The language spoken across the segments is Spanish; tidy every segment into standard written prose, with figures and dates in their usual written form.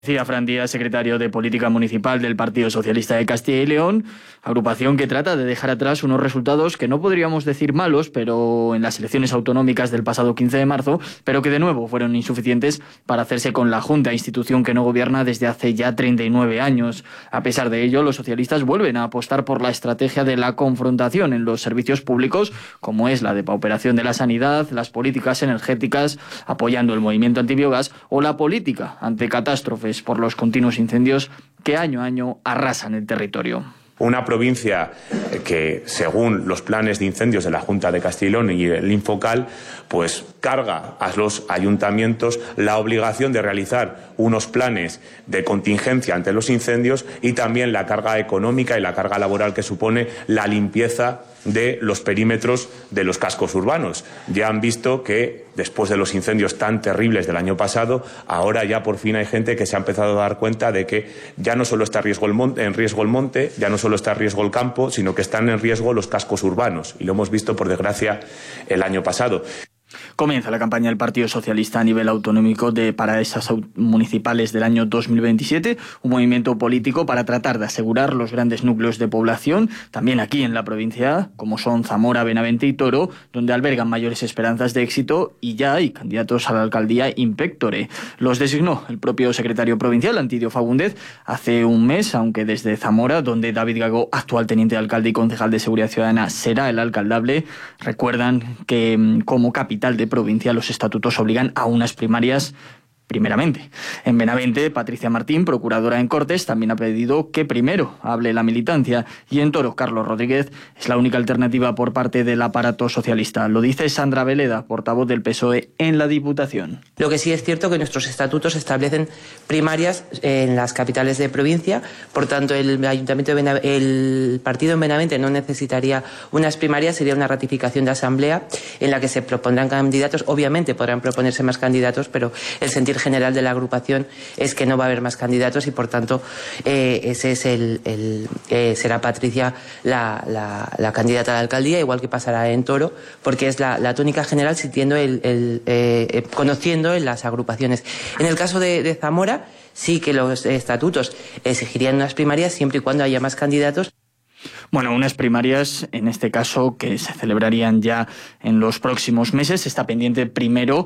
Decía Fran Díaz, secretario de Política Municipal del Partido Socialista de Castilla y León, agrupación que trata de dejar atrás unos resultados que no podríamos decir malos, pero en las elecciones autonómicas del pasado 15 de marzo, pero que de nuevo fueron insuficientes para hacerse con la Junta, institución que no gobierna desde hace ya 39 años. A pesar de ello, los socialistas vuelven a apostar por la estrategia de la confrontación en los servicios públicos, como es la depauperación de la sanidad, las políticas energéticas, apoyando el movimiento antibiogás o la política ante catástrofes por los continuos incendios que año a año arrasan el territorio. Una provincia que, según los planes de incendios de la Junta de Castilla y León y el Infocal, pues carga a los ayuntamientos la obligación de realizar unos planes de contingencia ante los incendios y también la carga económica y la carga laboral que supone la limpieza de los perímetros de los cascos urbanos. Ya han visto que después de los incendios tan terribles del año pasado, ahora ya por fin hay gente que se ha empezado a dar cuenta de que ya no solo está en riesgo el monte, ya no solo está en riesgo el campo, sino que están en riesgo los cascos urbanos. Y lo hemos visto, por desgracia, el año pasado. Comienza la campaña del Partido Socialista a nivel autonómico para esas municipales del año 2027, un movimiento político para tratar de asegurar los grandes núcleos de población, también aquí en la provincia, como son Zamora, Benavente y Toro, donde albergan mayores esperanzas de éxito y ya hay candidatos a la alcaldía in pectore. Los designó el propio secretario provincial, Antidio Fagúndez, hace un mes, aunque desde Zamora, donde David Gago, actual teniente de alcalde y concejal de Seguridad Ciudadana, será el alcaldable. Recuerdan que como capital de provincia los estatutos obligan a unas primarias primeramente. En Benavente, Patricia Martín, procuradora en Cortes, también ha pedido que primero hable la militancia, y en Toro, Carlos Rodríguez es la única alternativa por parte del aparato socialista. Lo dice Sandra Veleda, portavoz del PSOE en la Diputación. Lo que sí es cierto que nuestros estatutos establecen primarias en las capitales de provincia, por tanto el partido en Benavente no necesitaría unas primarias, sería una ratificación de asamblea en la que se propondrán candidatos. Obviamente podrán proponerse más candidatos, pero el sentir general de la agrupación es que no va a haber más candidatos y por tanto ese es será Patricia la candidata a la alcaldía, igual que pasará en Toro, porque es la tónica general conociendo en las agrupaciones. En el caso de Zamora sí que los estatutos exigirían unas primarias siempre y cuando haya más candidatos. Bueno, unas primarias, en este caso, que se celebrarían ya en los próximos meses. Está pendiente primero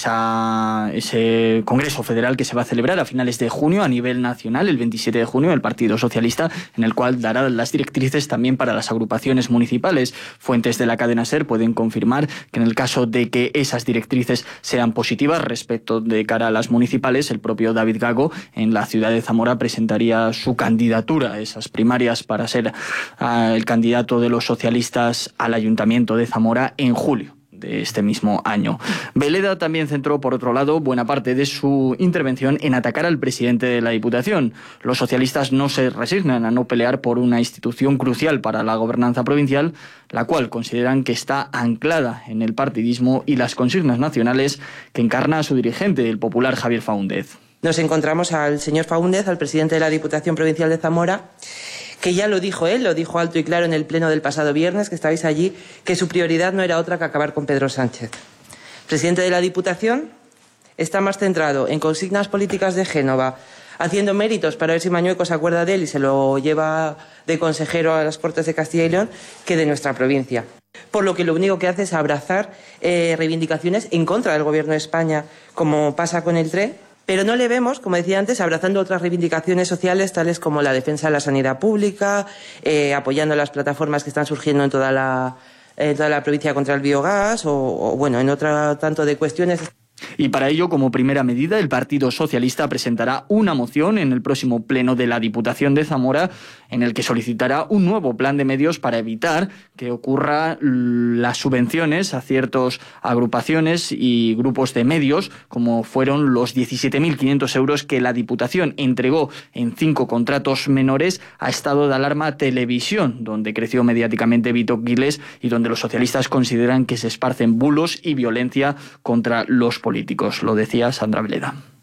ese Congreso Federal que se va a celebrar a finales de junio a nivel nacional, el 27 de junio, el Partido Socialista, en el cual dará las directrices también para las agrupaciones municipales. Fuentes de la cadena SER pueden confirmar que en el caso de que esas directrices sean positivas respecto de cara a las municipales, el propio David Gago en la ciudad de Zamora presentaría su candidatura a esas primarias para ser el candidato de los socialistas al Ayuntamiento de Zamora en julio de este mismo año. Veleda también centró, por otro lado, buena parte de su intervención en atacar al presidente de la Diputación. Los socialistas no se resignan a no pelear por una institución crucial para la gobernanza provincial, la cual consideran que está anclada en el partidismo y las consignas nacionales que encarna a su dirigente, el popular Javier Fagúndez. Nos encontramos al señor Fagúndez, al presidente de la Diputación Provincial de Zamora, que ya lo dijo él, lo dijo alto y claro en el pleno del pasado viernes, que estabais allí, que su prioridad no era otra que acabar con Pedro Sánchez. El presidente de la Diputación está más centrado en consignas políticas de Génova, haciendo méritos para ver si Mañueco se acuerda de él y se lo lleva de consejero a las Cortes de Castilla y León, que de nuestra provincia. Por lo que lo único que hace es abrazar reivindicaciones en contra del Gobierno de España, como pasa con el tren. Pero no le vemos, como decía antes, abrazando otras reivindicaciones sociales, tales como la defensa de la sanidad pública, apoyando las plataformas que están surgiendo en toda la provincia contra el biogás, o bueno, en otro tanto de cuestiones. Y para ello, como primera medida, el Partido Socialista presentará una moción en el próximo pleno de la Diputación de Zamora en el que solicitará un nuevo plan de medios para evitar que ocurra las subvenciones a ciertas agrupaciones y grupos de medios, como fueron los 17.500 euros que la Diputación entregó en 5 contratos menores a Estado de Alarma Televisión, donde creció mediáticamente Vito Giles y donde los socialistas consideran que se esparcen bulos y violencia contra los políticos. Lo decía Sandra Veleda.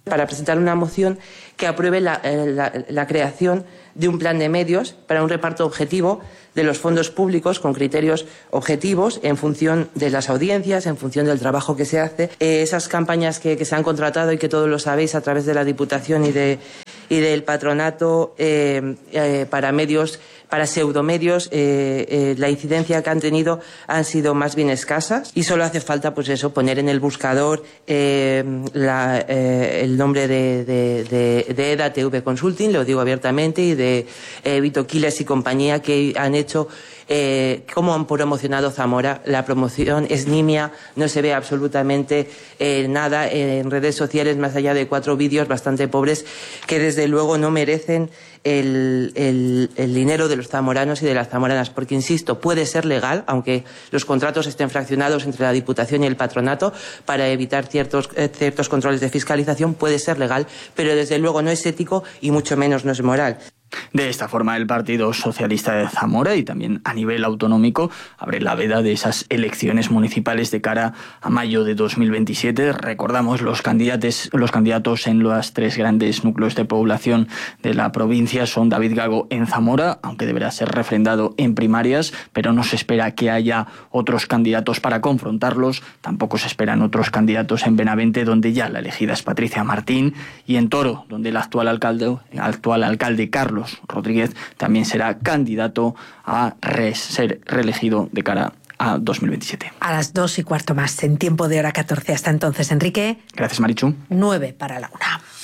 para presentar una moción que apruebe la creación de un plan de medios para un reparto objetivo de los fondos públicos con criterios objetivos en función de las audiencias, en función del trabajo que se hace. Esas campañas que se han contratado y que todos lo sabéis a través de la Diputación y del Patronato para medios, para pseudomedios, la incidencia que han tenido han sido más bien escasas y solo hace falta, pues eso, poner en el buscador el nombre de EDA-TV Consulting, lo digo abiertamente, y de Vito Quiles y compañía, que han hecho cómo han promocionado Zamora. La promoción es nimia, no se ve absolutamente nada en redes sociales más allá de 4 vídeos bastante pobres que desde luego no merecen el dinero de los zamoranos y de las zamoranas, porque insisto, puede ser legal, aunque los contratos estén fraccionados entre la Diputación y el Patronato para evitar ciertos controles de fiscalización, puede ser legal, pero desde luego no es ético y mucho menos no es moral. De esta forma, el Partido Socialista de Zamora y también a nivel autonómico abre la veda de esas elecciones municipales de cara a mayo de 2027. Recordamos, los candidatos en los 3 grandes núcleos de población de la provincia son David Gago en Zamora, aunque deberá ser refrendado en primarias, pero no se espera que haya otros candidatos para confrontarlos. Tampoco se esperan otros candidatos en Benavente, donde ya la elegida es Patricia Martín, y en Toro, donde el actual alcalde Carlos Rodríguez también será candidato a ser reelegido de cara a 2027. A las 2:15 más, en tiempo de hora 14. Hasta entonces, Enrique. Gracias, Marichu. 9 para la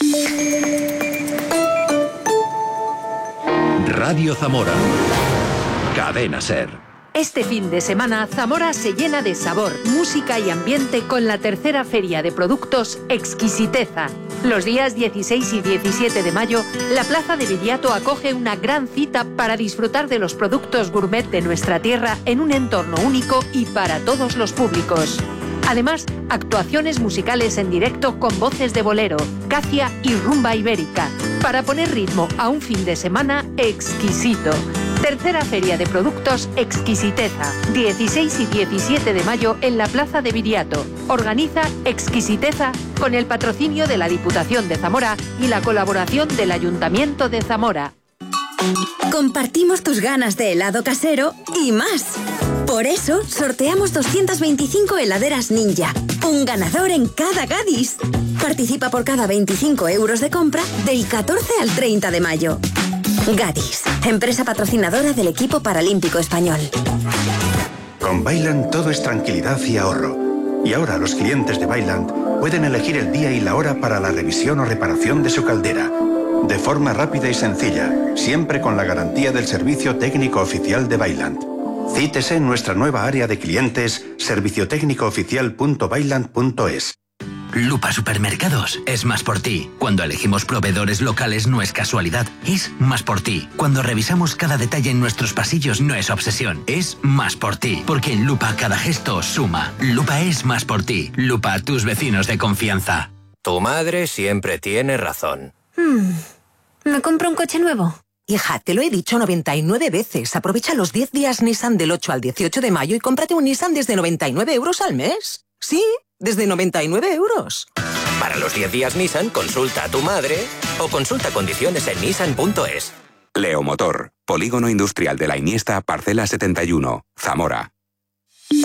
1. Radio Zamora. Cadena SER. Este fin de semana, Zamora se llena de sabor, música y ambiente con la tercera feria de productos Exquisiteza. Los días 16 y 17 de mayo, la Plaza de Viriato acoge una gran cita para disfrutar de los productos gourmet de nuestra tierra en un entorno único y para todos los públicos. Además, actuaciones musicales en directo con voces de bolero, cacia y rumba ibérica, para poner ritmo a un fin de semana exquisito. Tercera feria de productos Exquisiteza, 16 y 17 de mayo en la Plaza de Viriato. Organiza Exquisiteza con el patrocinio de la Diputación de Zamora y la colaboración del Ayuntamiento de Zamora. Compartimos tus ganas de helado casero y más. Por eso, sorteamos 225 heladeras Ninja. Un ganador en cada Gadis. Participa por cada 25 euros de compra del 14 al 30 de mayo. Gadis, empresa patrocinadora del equipo paralímpico español. Con Vaillant todo es tranquilidad y ahorro. Y ahora los clientes de Vaillant pueden elegir el día y la hora para la revisión o reparación de su caldera. De forma rápida y sencilla, siempre con la garantía del servicio técnico oficial de Vaillant. Cítese en nuestra nueva área de clientes, serviciotécnicooficial.vaillant.es. Lupa Supermercados es más por ti. Cuando elegimos proveedores locales no es casualidad, es más por ti. Cuando revisamos cada detalle en nuestros pasillos no es obsesión, es más por ti. Porque en Lupa cada gesto suma. Lupa es más por ti. Lupa, tus vecinos de confianza. Tu madre siempre tiene razón. ¿Me compro un coche nuevo? Hija, te lo he dicho 99 veces. Aprovecha los 10 días Nissan del 8 al 18 de mayo y cómprate un Nissan desde 99 euros al mes. Sí, desde 99 euros. Para los 10 días Nissan, consulta a tu madre o consulta condiciones en nissan.es. Leomotor, Polígono Industrial de la Iniesta, Parcela 71, Zamora.